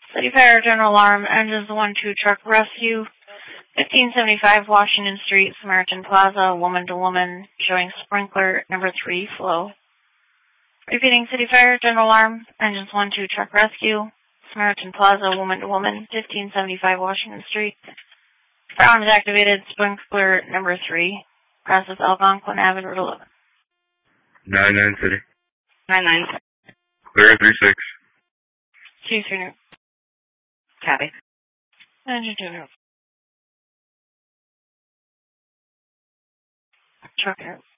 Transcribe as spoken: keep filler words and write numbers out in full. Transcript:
City Fire General Alarm, engines one two truck rescue, fifteen seventy-five Washington Street, Samaritan Plaza, woman to woman, showing sprinkler number three flow. Repeating, City Fire General Alarm, engines one two truck rescue, Samaritan Plaza, woman to woman, fifteen seventy-five Washington Street. Fire is activated, sprinkler number three, process Algonquin Avenue, Route eleven. nine nine City. nine nine. Clear three six. two three nine. Copy. Engine two zero. Truck out.